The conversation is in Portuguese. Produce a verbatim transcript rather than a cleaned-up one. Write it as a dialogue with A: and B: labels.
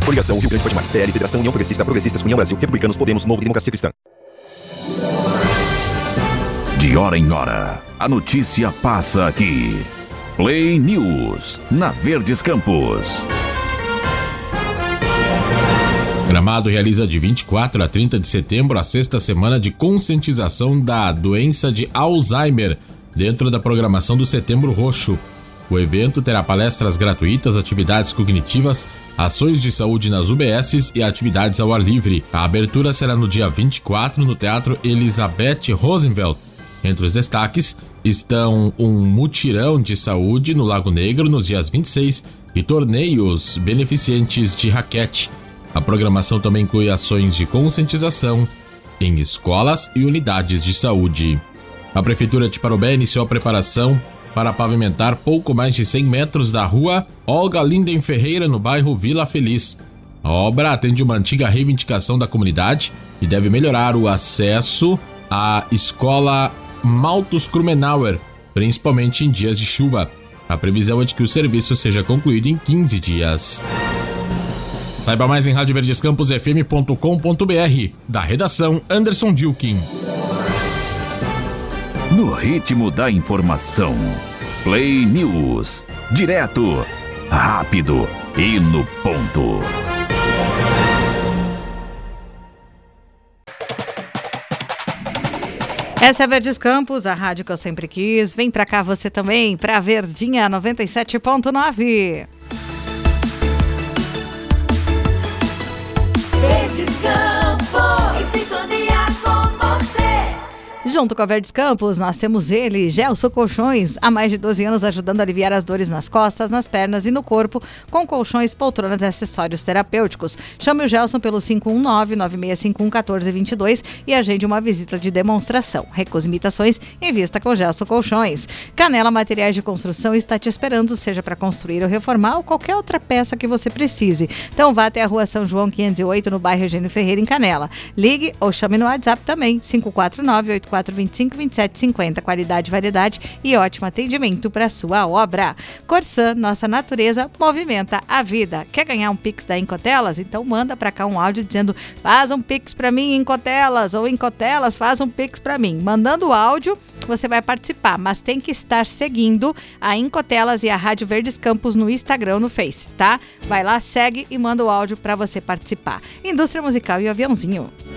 A: Coligação Rio Grande Pode Mais, P L, Federação União Progressista, Progressistas, União Brasil, Republicanos, Podemos, Novo, Democracia Cristã.
B: De hora em hora, a notícia passa aqui. Play News, na Verdes Campos.
C: Gramado realiza de vinte e quatro a trinta de setembro a sexta semana de conscientização da doença de Alzheimer, dentro da programação do Setembro Roxo. O evento terá palestras gratuitas, atividades cognitivas, ações de saúde nas U B Ss e atividades ao ar livre. A abertura será no dia vinte e quatro no Teatro Elizabeth Rosenfeld. Entre os destaques estão um mutirão de saúde no Lago Negro nos dias vinte e seis e torneios beneficentes de raquete. A programação também inclui ações de conscientização em escolas e unidades de saúde. A Prefeitura de Parobé iniciou a preparação para pavimentar pouco mais de cem metros da rua Olga Linden Ferreira, no bairro Vila Feliz. A obra atende uma antiga reivindicação da comunidade e deve melhorar o acesso à escola Malthus Krumenauer, principalmente em dias de chuva. A previsão é de que o serviço seja concluído em quinze dias. Saiba mais em rádio verdes campos f m ponto com ponto b r. Da redação, Anderson Dilkin.
B: No ritmo da informação, Play News, direto, rápido e no ponto.
D: Essa é a Verdes Campos, a rádio que eu sempre quis. Vem pra cá você também, pra Verdinha noventa e sete ponto nove.
E: Verdes Campos, em sintonia com você.
D: Junto com a Verdes Campos, nós temos ele, Gelson Colchões, há mais de doze anos ajudando a aliviar as dores nas costas, nas pernas e no corpo, com colchões, poltronas e acessórios terapêuticos. Chame o Gelson pelo cinco um nove, nove seis cinco um, um quatro dois dois e agende uma visita de demonstração. Recusa imitações e vista com o Gelson Colchões. Canela Materiais de Construção está te esperando, seja para construir ou reformar ou qualquer outra peça que você precise. Então vá até a rua São João quinhentos e oito, no bairro Eugênio Ferreira, em Canela. Ligue ou chame no WhatsApp também, cinco quatro nove, oito quatro dois cinco, dois sete cinco zero. Qualidade, variedade e ótimo atendimento para sua obra. Corsan, nossa natureza movimenta a vida. Quer ganhar um Pix da Incotelas? Então manda para cá um áudio dizendo: faz um Pix para mim, Incotelas, ou Incotelas, faz um Pix para mim. Mandando o áudio, você vai participar, mas tem que estar seguindo a Incotelas e a Rádio Verdes Campos no Instagram, no Face, tá? Vai lá, segue e manda o áudio para você participar. Indústria Musical e o Aviãozinho.